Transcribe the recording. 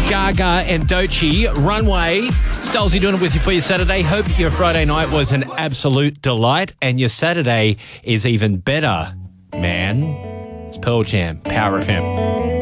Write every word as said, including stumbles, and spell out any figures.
Gaga and Doechii, Runway. Stolzy doing it with you for your Saturday. Hope your Friday night was an absolute delight and your Saturday is even better, man. It's Pearl Jam, Power F M.